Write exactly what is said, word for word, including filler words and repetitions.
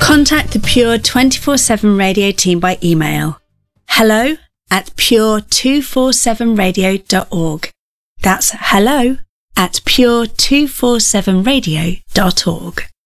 Contact the Pure twenty-four seven Radio team by email. Hello at pure two forty-seven radio dot org. That's hello at pure two forty-seven radio dot org.